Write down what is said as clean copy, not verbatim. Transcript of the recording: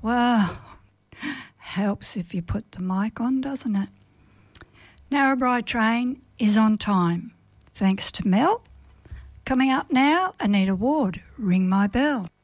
Well, helps if you put the mic on, doesn't it? Narrabri train is on time. Thanks to Mel. Coming up now, Anita Ward, Ring My Bell.